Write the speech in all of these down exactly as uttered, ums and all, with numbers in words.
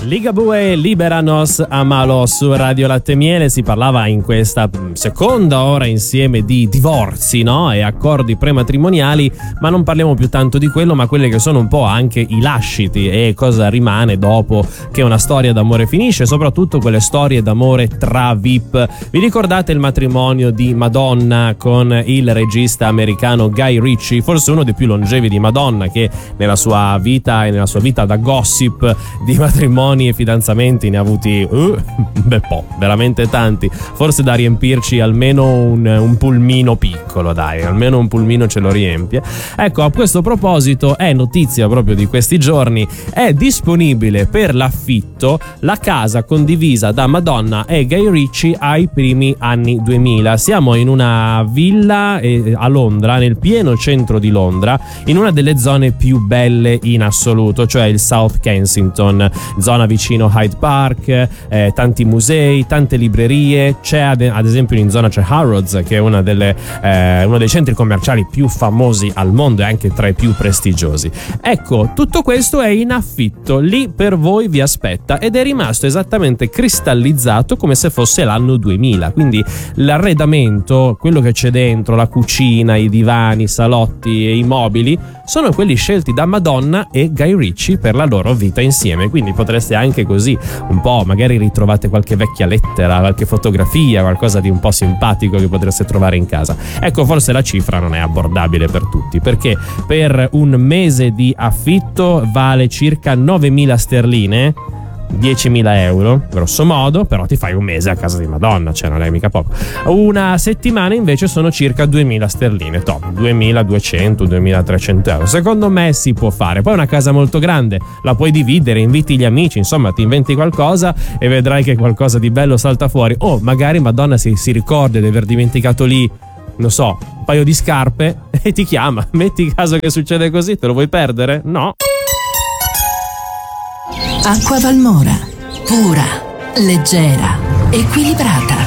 Ligabue, Liberanos, Amalo su Radio Latte e Miele. Si parlava in questa seconda ora insieme di divorzi, no? E accordi prematrimoniali, ma non parliamo più tanto di quello, ma quelli che sono un po' anche i lasciti e cosa rimane dopo che una storia d'amore finisce, soprattutto quelle storie d'amore tra V I P. Vi ricordate il matrimonio di Madonna con il regista americano Guy Ritchie, forse uno dei più longevi di Madonna, che nella sua vita e nella sua vita da gossip di matrimoni e fidanzamenti ne ha avuti uh, un bel po', veramente tanti, forse da riempirci almeno un, un pulmino piccolo, dai, almeno un pulmino ce lo riempie. Ecco, a questo proposito è notizia proprio di questi giorni, è disponibile per l'affitto la casa condivisa da Madonna e Guy Ritchie ai primi anni duemila. Siamo in una villa eh, a Londra, nel pieno centro di Londra, in una delle zone più belle in assoluto, cioè il South Kensington, zona vicino Hyde Park, eh, tanti musei, tante librerie. C'è ad, ad esempio in zona c'è Harrods, che è una delle, eh, uno dei centri commerciali più famosi al mondo e anche tra i più prestigiosi. Ecco, tutto questo è in affitto, lì per voi vi aspetta, ed è rimasto esattamente cristallizzato come se fosse l'anno duemila, quindi l'arredamento, quello che c'è dentro, la cucina, i divani, i salotti e i mobili sono quelli scelti da Madonna e Guy Ritchie per la loro vita insieme. Quindi potreste anche così un po', magari ritrovate qualche vecchia lettera, qualche fotografia, qualcosa di un po' simpatico che potreste trovare in casa. Ecco, forse la cifra non è abbordabile per tutti, perché per un mese di affitto vale circa novemila sterline, diecimila euro grosso modo, però ti fai un mese a casa di Madonna, cioè non è mica poco. Una settimana invece sono circa duemila sterline, top, duemiladuecento duemilatrecento euro. Secondo me si può fare. Poi è una casa molto grande, la puoi dividere, inviti gli amici, insomma ti inventi qualcosa e vedrai che qualcosa di bello salta fuori. O magari Madonna si, si ricorda di aver dimenticato lì, non so, un paio di scarpe e ti chiama. Metti caso che succede così, te lo vuoi perdere? No. Acqua Valmora, pura, leggera, equilibrata.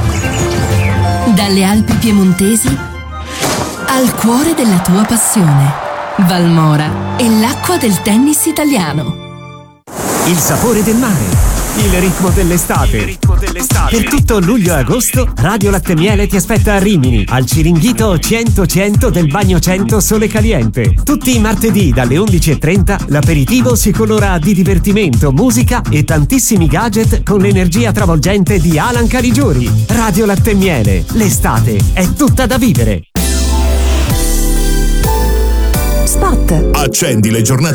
Dalle Alpi piemontesi al cuore della tua passione. Valmora è l'acqua del tennis italiano. Il sapore del mare, il ritmo dell'estate. Il ritmo dell'estate. Per tutto luglio e agosto, Radio Latte e Miele ti aspetta a Rimini, al Ciringhito cento cento del Bagno cento Sole Caliente. Tutti i martedì dalle undici e trenta l'aperitivo si colora di divertimento, musica e tantissimi gadget con l'energia travolgente di Alan Caligiuri. Radio Latte e Miele, l'estate è tutta da vivere. Spot. Accendi le giornate